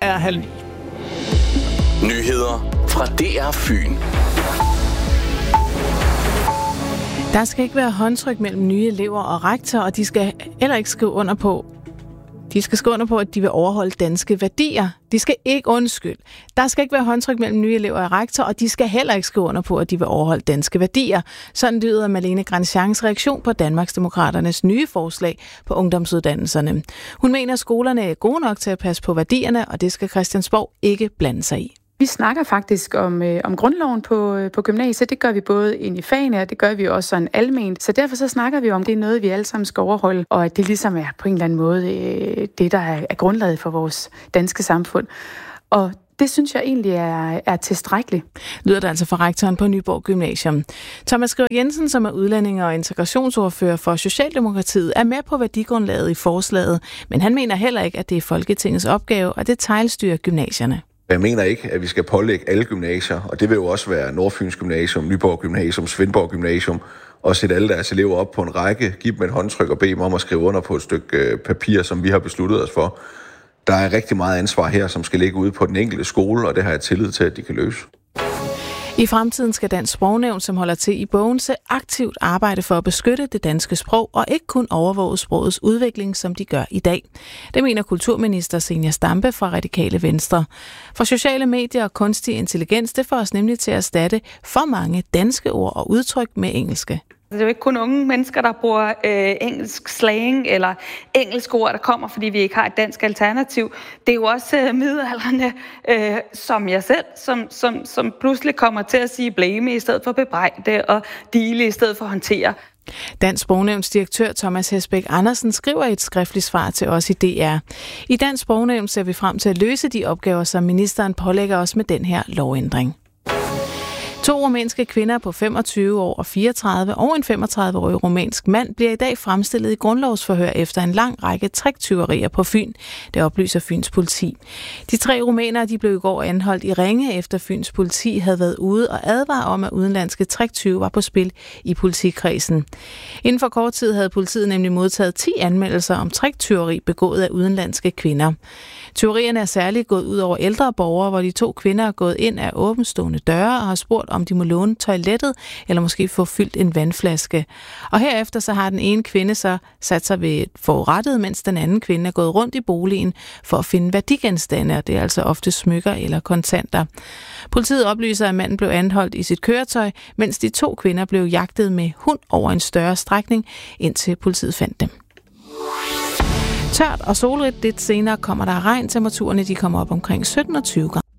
er 8:30. Nyheder fra DR Fyn. Der skal ikke være håndtryk mellem nye elever og rektor, og de skal heller ikke skrive under på, at de vil overholde danske værdier. Der skal ikke være håndtryk mellem nye elever og rektor, og de skal heller ikke skrive under på, at de vil overholde danske værdier. Sådan lyder Malene Grandjeans reaktion på Danmarksdemokraternes nye forslag på ungdomsuddannelserne. Hun mener, at skolerne er gode nok til at passe på værdierne, og det skal Christiansborg ikke blande sig i. Vi snakker faktisk om grundloven på gymnasiet. Det gør vi både ind i fagene, og det gør vi også sådan alment. Så derfor så snakker vi om, det er noget, vi alle sammen skal overholde, og at det ligesom er på en eller anden måde det, der er grundlaget for vores danske samfund. Og det synes jeg egentlig er tilstrækkeligt. Lyder det altså fra rektoren på Nyborg Gymnasium. Thomas Skriver Jensen, som er udlændinge- og integrationsordfører for Socialdemokratiet, er med på værdigrundlaget i forslaget, men han mener heller ikke, at det er Folketingets opgave at detailstyre gymnasierne. Jeg mener ikke, at vi skal pålægge alle gymnasier, og det vil jo også være Nordfyns Gymnasium, Nyborg Gymnasium, Svendborg Gymnasium, og sætte alle deres elever op på en række, give dem et håndtryk og bede dem om at skrive under på et stykke papir, som vi har besluttet os for. Der er rigtig meget ansvar her, som skal ligge ude på den enkelte skole, og det har jeg tillid til, at de kan løse. I fremtiden skal Dansk Sprognævn, som holder til i Bogense, aktivt arbejde for at beskytte det danske sprog og ikke kun overvåge sprogets udvikling, som de gør i dag. Det mener kulturminister Zenia Stampe fra Radikale Venstre. For sociale medier og kunstig intelligens, det får os nemlig til at erstatte for mange danske ord og udtryk med engelske. Det er jo ikke kun unge mennesker, der bruger engelsk slang eller engelske ord, der kommer, fordi vi ikke har et dansk alternativ. Det er jo også midaldrende, som jeg selv, som pludselig kommer til at sige blame i stedet for bebrejde og dele i stedet for håndtere. Dansk Sprognævns direktør Thomas Hesbæk Andersen skriver i et skriftligt svar til os i DR. I Dansk Sprognævn ser vi frem til at løse de opgaver, som ministeren pålægger os med den her lovændring. 2 rumænske kvinder på 25 år og 34 og en 35-årig rumænsk mand bliver i dag fremstillet i grundlovsforhør efter en lang række tricktyverier på Fyn. Det oplyser Fyns politi. De 3 rumænere de blev i går anholdt i Ringe, efter Fyns politi havde været ude og advare om, at udenlandske tricktyve var på spil i politikredsen. Inden for kort tid havde politiet nemlig modtaget 10 anmeldelser om tricktyveri begået af udenlandske kvinder. Tyverierne er særligt gået ud over ældre borgere, hvor de 2 kvinder er gået ind af åbenstående døre og har spurgt, om de må låne toilettet, eller måske få fyldt en vandflaske. Og herefter så har den ene kvinde så sat sig ved et forurettet, mens den anden kvinde er gået rundt i boligen for at finde værdigenstande, og det er altså ofte smykker eller kontanter. Politiet oplyser, at manden blev anholdt i sit køretøj, mens de 2 kvinder blev jagtet med hund over en større strækning, indtil politiet fandt dem. Tørt og solrigt, lidt senere kommer der regn. Temperaturerne de kommer op omkring 17 og 20 grader.